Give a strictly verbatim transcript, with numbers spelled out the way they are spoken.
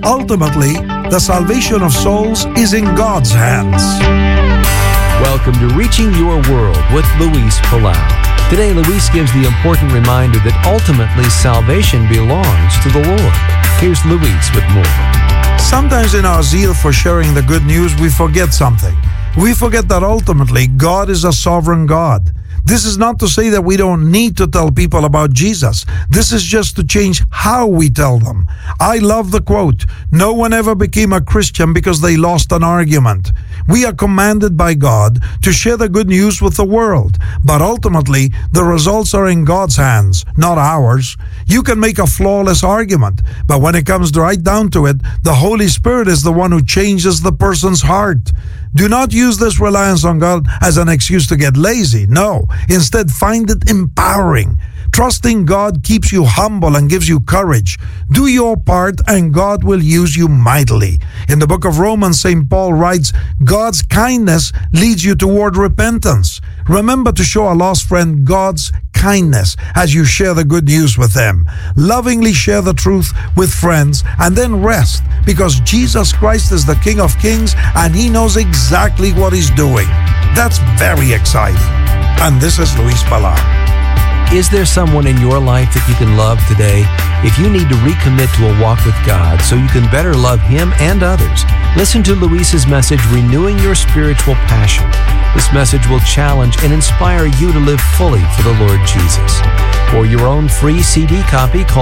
Ultimately, the salvation of souls is in God's hands. Welcome to Reaching Your World with Luis Palau. Today, Luis gives the important reminder that ultimately salvation belongs to the Lord. Here's Luis with more. Sometimes in our zeal for sharing the good news, we forget something. We forget that ultimately God is a sovereign God. This is not to say that we don't need to tell people about Jesus. This is just to change how we tell them. I love the quote, "No one ever became a Christian because they lost an argument." We are commanded by God to share the good news with the world, but ultimately the results are in God's hands, not ours. You can make a flawless argument, but when it comes right down to it, the Holy Spirit is the one who changes the person's heart. Do not use this reliance on God as an excuse to get lazy. No, instead find it empowering. Trusting God keeps you humble and gives you courage. Do your part and God will use you mightily. In the book of Romans, Saint Paul writes, God's kindness leads you toward repentance. Remember to show a lost friend God's kindness as you share the good news with them. Lovingly share the truth with friends and then rest, because Jesus Christ is the King of Kings and He knows exactly what He's doing. That's very exciting. And this is Luis Palau. Is there someone in your life that you can love today? If you need to recommit to a walk with God so you can better love Him and others, listen to Luis's message, Renewing Your Spiritual Passion. This message will challenge and inspire you to live fully for the Lord Jesus. For your own free C D copy, call